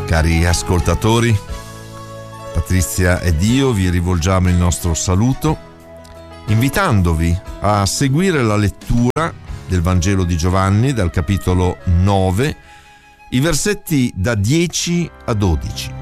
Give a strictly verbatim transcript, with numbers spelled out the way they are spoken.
Cari ascoltatori, Patrizia ed io vi rivolgiamo il nostro saluto, invitandovi a seguire la lettura del Vangelo di Giovanni dal capitolo nove, i versetti da dieci a dodici.